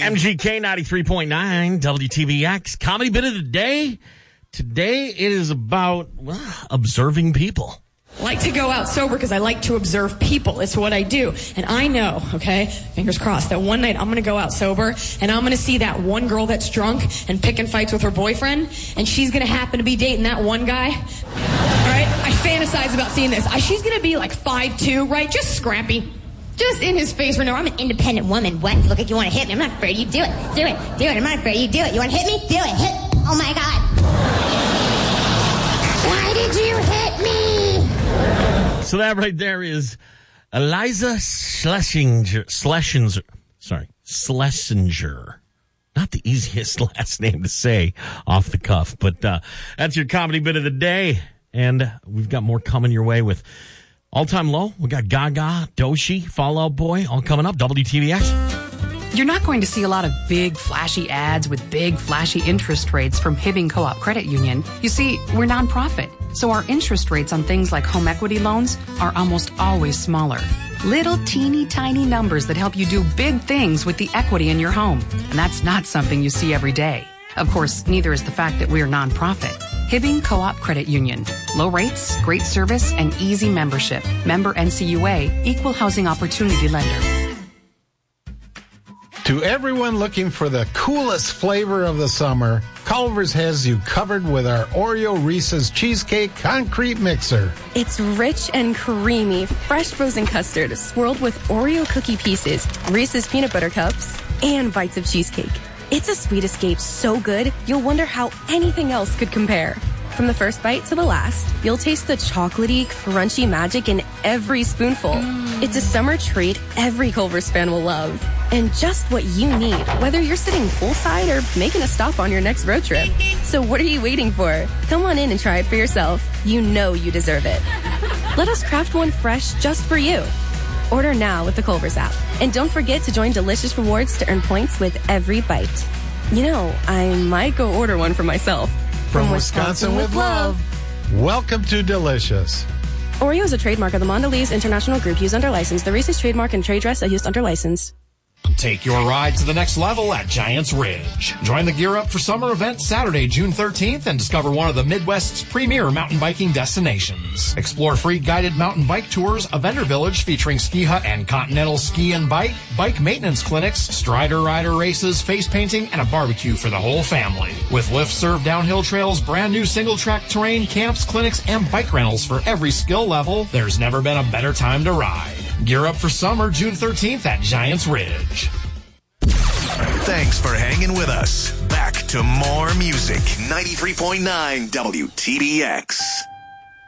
MGK 93.9 WTBX. Comedy bit of the day. Today it is about observing people. I like to go out sober because I like to observe people. It's what I do. And I know, okay, fingers crossed, that one night I'm going to go out sober and I'm going to see that one girl that's drunk and picking fights with her boyfriend, and she's going to happen to be dating that one guy. All right? I fantasize about seeing this. She's going to be like 5'2", right? Just scrappy. Just in his face right now. I'm an independent woman. What? Look like you want to hit me. I'm not afraid. You do it. Do it. Do it. I'm not afraid. You do it. You want to hit me? Do it. Hit. Oh, my God. Why did you hit me? So that right there is Eliza Schlesinger. Not the easiest last name to say off the cuff, but that's your comedy bit of the day. And we've got more coming your way with All-Time Low. We got Gaga, Doshi, Fall Out Boy, all coming up. WTVX. You're not going to see a lot of big, flashy ads with big, flashy interest rates from Hibbing Co-op Credit Union. You see, we're nonprofit, so our interest rates on things like home equity loans are almost always smaller. Little teeny tiny numbers that help you do big things with the equity in your home. And that's not something you see every day. Of course, neither is the fact that we're nonprofit. Hibbing Co-op Credit Union. Low rates, great service, and easy membership. Member NCUA, Equal Housing Opportunity Lender. To everyone looking for the coolest flavor of the summer, Culver's has you covered with our Oreo Reese's Cheesecake Concrete Mixer. It's rich and creamy, fresh frozen custard swirled with Oreo cookie pieces, Reese's peanut butter cups, and bites of cheesecake. It's a sweet escape so good, you'll wonder how anything else could compare. From the first bite to the last, you'll taste the chocolatey, crunchy magic in every spoonful. It's a summer treat every Culver's fan will love. And just what you need, whether you're sitting poolside or making a stop on your next road trip. So what are you waiting for? Come on in and try it for yourself. You know you deserve it. Let us craft one fresh just for you. Order now with the Culver's app. And don't forget to join Delicious Rewards to earn points with every bite. You know, I might go order one for myself. From Wisconsin with love. Welcome to Delicious. Oreo is a trademark of the Mondelez International Group used under license. The Reese's trademark and trade dress are used under license. Take your ride to the next level at Giants Ridge. Join the Gear Up for Summer event Saturday, June 13th, and discover one of the Midwest's premier mountain biking destinations. Explore free guided mountain bike tours, a vendor village featuring ski hut and continental ski and bike maintenance clinics, strider rider races, face painting, and a barbecue for the whole family. With lift-served downhill trails, brand new single-track terrain, camps, clinics, and bike rentals for every skill level, there's never been a better time to ride. Gear Up for Summer, June 13th at Giants Ridge. Thanks for hanging with us. Back to more music. 93.9 WTBX.